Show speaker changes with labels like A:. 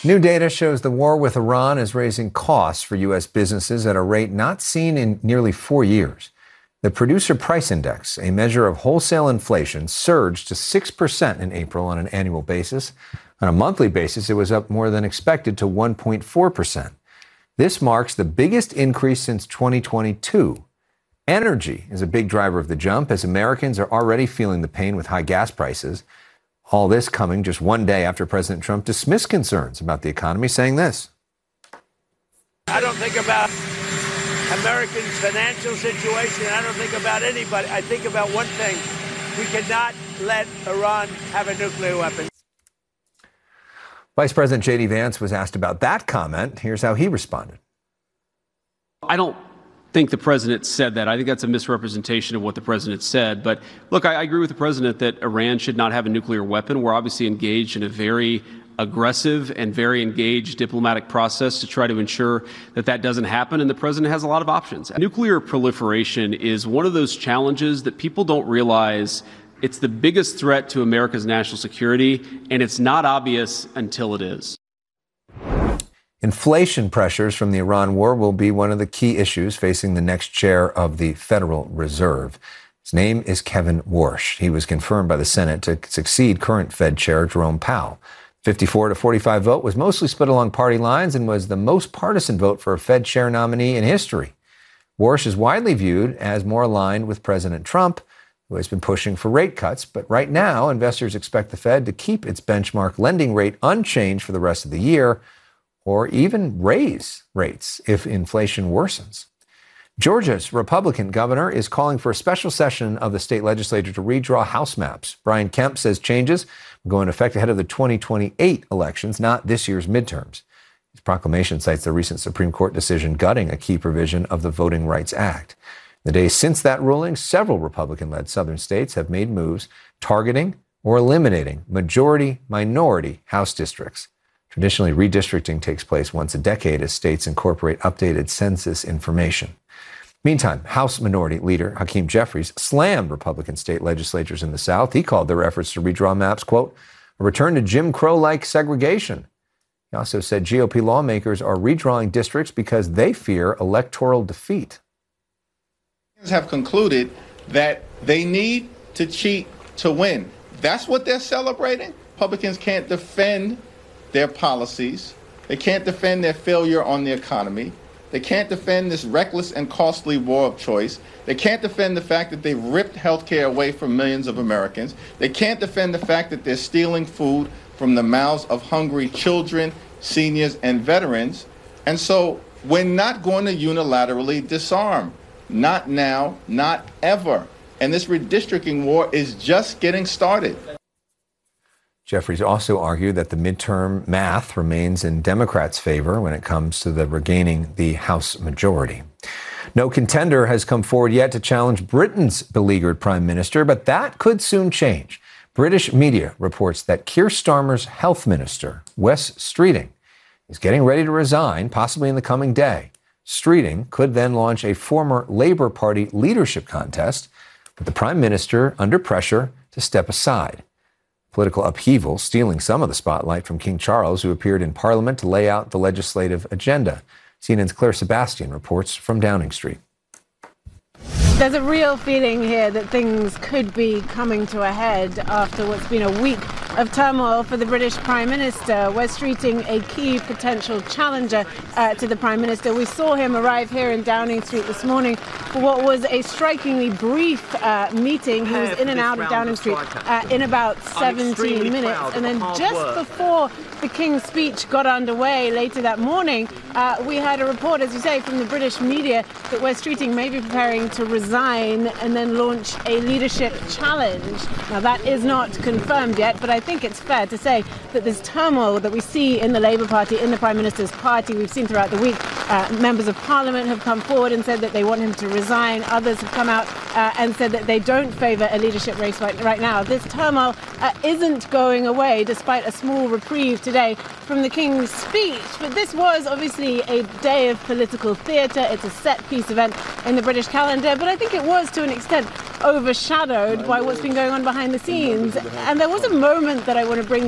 A: New data shows the war with Iran is raising costs for U.S. businesses at a rate not seen in nearly 4 years. The Producer Price Index, a measure of wholesale inflation, surged to 6% in April on an annual basis. On a monthly basis, it was up more than expected to 1.4%. This marks the biggest increase since 2022. Energy is a big driver of the jump, as Americans are already feeling the pain with high gas prices. All this coming just one day after President Trump dismissed concerns about the economy, saying this.
B: I don't think about Americans' financial situation. I don't think about anybody. I think about one thing. We cannot let Iran have a nuclear weapon.
A: Vice President J.D. Vance was asked about that comment. Here's how he responded.
C: I don't think the president said that. I think that's a misrepresentation of what the president said. But look, I agree with the president that Iran should not have a nuclear weapon. We're obviously engaged in a very aggressive and very engaged diplomatic process to try to ensure that that doesn't happen. And the president has a lot of options. Nuclear proliferation is one of those challenges that people don't realize. It's the biggest threat to America's national security, and it's not obvious until it is.
A: Inflation pressures from the Iran war will be one of the key issues facing the next chair of the Federal Reserve. His name is Kevin Warsh. He was confirmed by the Senate to succeed current Fed Chair Jerome Powell. 54-45 vote was mostly split along party lines and was the most partisan vote for a Fed chair nominee in history. Warsh is widely viewed as more aligned with President Trump, who has been pushing for rate cuts. But right now, investors expect the Fed to keep its benchmark lending rate unchanged for the rest of the year, or even raise rates if inflation worsens. Georgia's Republican governor is calling for a special session of the state legislature to redraw House maps. Brian Kemp says changes will go into effect ahead of the 2028 elections, not this year's midterms. His proclamation cites the recent Supreme Court decision gutting a key provision of the Voting Rights Act. In the days since that ruling, several Republican-led southern states have made moves targeting or eliminating majority-minority House districts. Traditionally, redistricting takes place once a decade as states incorporate updated census information. Meantime, House Minority Leader Hakeem Jeffries slammed Republican state legislatures in the South. He called their efforts to redraw maps, quote, a return to Jim Crow-like segregation. He also said GOP lawmakers are redrawing districts because they fear electoral defeat.
D: Have concluded that they need to cheat to win. That's what they're celebrating. Republicans can't defend their policies. They can't defend their failure on the economy. They can't defend this reckless and costly war of choice. They can't defend the fact that they've ripped health care away from millions of Americans. They can't defend the fact that they're stealing food from the mouths of hungry children, seniors, and veterans. And so we're not going to unilaterally disarm. Not now, not ever. And this redistricting war is just getting started.
A: Jeffries also argued that the midterm math remains in Democrats' favor when it comes to regaining the House majority. No contender has come forward yet to challenge Britain's beleaguered prime minister, but that could soon change. British media reports that Keir Starmer's health minister, Wes Streeting, is getting ready to resign, possibly in the coming day. Streeting could then launch a former Labour Party leadership contest, with the prime minister under pressure to step aside. Political upheaval stealing some of the spotlight from King Charles, who appeared in Parliament to lay out the legislative agenda. CNN's Claire Sebastian reports from Downing Street.
E: There's a real feeling here that things could be coming to a head after what's been a week of turmoil for the British Prime Minister. Wes Streeting, a key potential challenger to the Prime Minister. We saw him arrive here in Downing Street this morning for what was a strikingly brief meeting. He was in and out of Downing Street in about 17 minutes. And then just before the King's speech got underway later that morning, we had a report, as you say, from the British media that Wes Streeting may be preparing to resign and then launch a leadership challenge. Now, that is not confirmed yet, but I think it's fair to say that this turmoil that we see in the Labour Party, in the Prime Minister's party, we've seen throughout the week, members of Parliament have come forward and said that they want him to resign. Others have come out and said that they don't favour a leadership race right now. This turmoil isn't going away, despite a small reprieve today from the King's speech. But this was obviously a day of political theatre. It's a set-piece event in the British calendar, but I think it was, to an extent, overshadowed by what's been going on behind the scenes. And there was a moment that I want to bring